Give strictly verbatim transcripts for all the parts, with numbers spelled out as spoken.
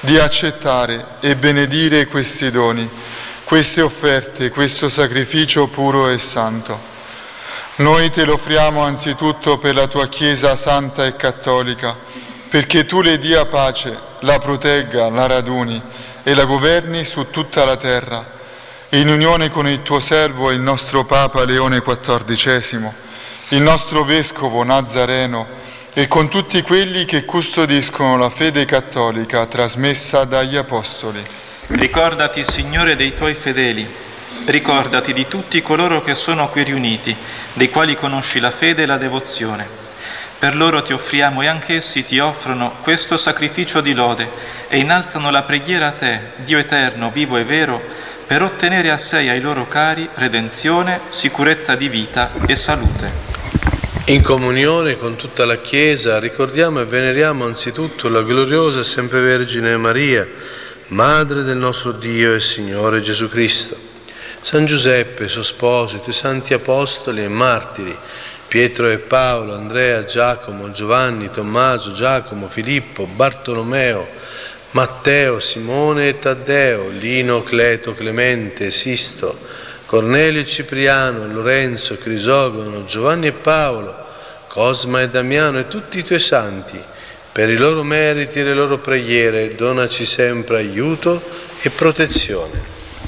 di accettare e benedire questi doni, queste offerte, questo sacrificio puro e santo. Noi te lo offriamo anzitutto per la tua Chiesa santa e cattolica, perché tu le dia pace, la protegga, la raduni e la governi su tutta la terra, in unione con il tuo servo, il nostro Papa Leone quattordicesimo, il nostro Vescovo Nazareno, e con tutti quelli che custodiscono la fede cattolica trasmessa dagli Apostoli. Ricordati, Signore, dei tuoi fedeli, ricordati di tutti coloro che sono qui riuniti, dei quali conosci la fede e la devozione. Per loro ti offriamo e anch'essi ti offrono questo sacrificio di lode e innalzano la preghiera a te, Dio eterno, vivo e vero, per ottenere a sé e ai loro cari redenzione, sicurezza di vita e salute. In comunione con tutta la Chiesa ricordiamo e veneriamo anzitutto la gloriosa e sempre Vergine Maria, Madre del nostro Dio e Signore Gesù Cristo, San Giuseppe, suo sposo, i tuoi santi apostoli e martiri, Pietro e Paolo, Andrea, Giacomo, Giovanni, Tommaso, Giacomo, Filippo, Bartolomeo, Matteo, Simone e Taddeo, Lino, Cleto, Clemente, Sisto, Cornelio, Cipriano, Lorenzo, Crisogono, Giovanni e Paolo, Cosma e Damiano e tutti i tuoi santi, per i loro meriti e le loro preghiere, donaci sempre aiuto e protezione.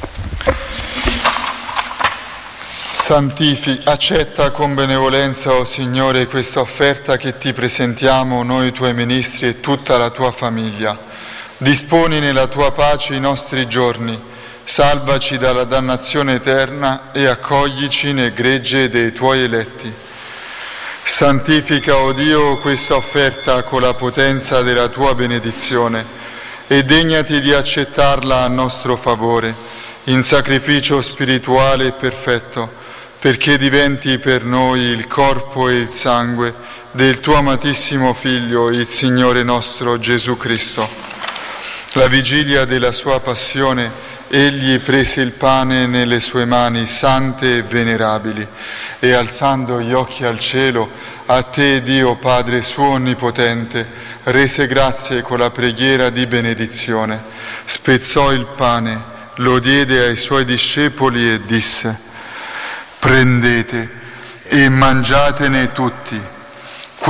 Santifi, accetta con benevolenza, o Signore, questa offerta che ti presentiamo, noi tuoi ministri e tutta la tua famiglia. Disponi nella tua pace i nostri giorni, salvaci dalla dannazione eterna e accoglici nel gregge dei tuoi eletti. Santifica, o Dio, questa offerta con la potenza della tua benedizione e degnati di accettarla a nostro favore, in sacrificio spirituale e perfetto, perché diventi per noi il corpo e il sangue del tuo amatissimo Figlio, il Signore nostro Gesù Cristo. La vigilia della sua passione, egli prese il pane nelle sue mani sante e venerabili e, alzando gli occhi al cielo, a te, Dio Padre suo onnipotente, rese grazie con la preghiera di benedizione, spezzò il pane, lo diede ai suoi discepoli e disse: prendete e mangiatene tutti,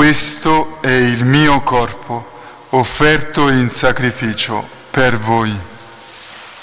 questo è il mio corpo, offerto in sacrificio per voi.